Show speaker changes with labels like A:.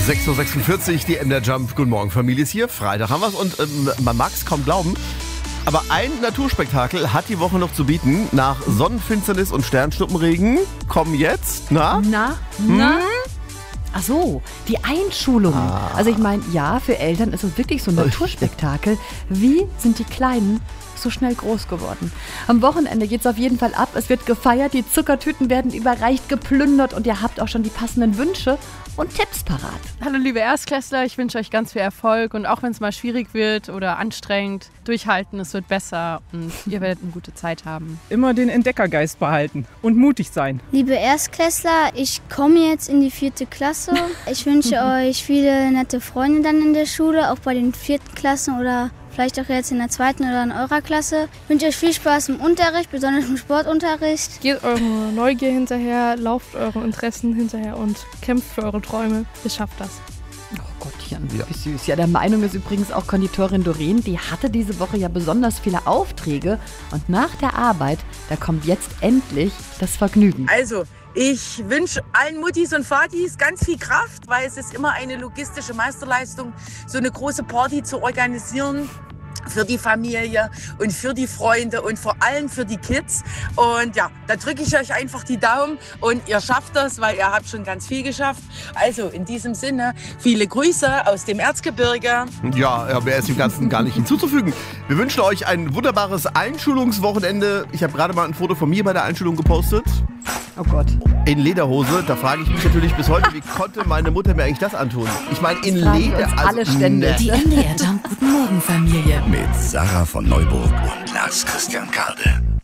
A: 6.46 Uhr, die MDR Jump. Guten Morgen, Familie ist hier. Freitag haben wir es und man mag es kaum glauben. Aber ein Naturspektakel hat die Woche noch zu bieten. Nach Sonnenfinsternis und Sternschnuppenregen kommen jetzt,
B: Na? Ach so, die Einschulung. Also ich meine, ja, für Eltern ist es wirklich so ein Naturspektakel. Wie sind die Kleinen so schnell groß geworden? Am Wochenende geht's auf jeden Fall ab. Es wird gefeiert, die Zuckertüten werden überreicht, geplündert und ihr habt auch schon die passenden Wünsche und Tipps parat.
C: Hallo liebe Erstklässler, ich wünsche euch ganz viel Erfolg und auch wenn es mal schwierig wird oder anstrengend, durchhalten, es wird besser und ihr werdet eine gute Zeit haben.
D: Immer den Entdeckergeist behalten und mutig sein.
E: Liebe Erstklässler, ich komme jetzt in die 4. Klasse. Ich wünsche euch viele nette Freunde dann in der Schule, auch bei den 4. Klassen oder vielleicht auch jetzt in der 2. oder in eurer Klasse. Ich wünsche euch viel Spaß im Unterricht, besonders im Sportunterricht.
F: Geht eurer Neugier hinterher, lauft euren Interessen hinterher und kämpft für eure Träume. Ihr schafft das.
B: Oh Gottchen, wie süß. Ja, der Meinung ist übrigens auch Konditorin Doreen, die hatte diese Woche ja besonders viele Aufträge und nach der Arbeit, da kommt jetzt endlich das Vergnügen.
G: Also, ich wünsche allen Muttis und Vatis ganz viel Kraft, weil es ist immer eine logistische Meisterleistung, so eine große Party zu organisieren. Für die Familie und für die Freunde und vor allem für die Kids. Und ja, da drücke ich euch einfach die Daumen und ihr schafft das, weil ihr habt schon ganz viel geschafft. Also in diesem Sinne, viele Grüße aus dem Erzgebirge.
A: Ja, mehr ist dem Ganzen gar nicht hinzuzufügen. Wir wünschen euch ein wunderbares Einschulungswochenende. Ich habe gerade mal ein Foto von mir bei der Einschulung gepostet.
B: Oh Gott.
A: In Lederhose. Da frage ich mich natürlich bis heute, wie konnte meine Mutter mir eigentlich das antun? Ich meine, in Leder.
B: Alle ständig.
H: Die MDR Jump Guten Morgen Familie.
I: Mit Sarah von Neuburg und Lars Christian Kade.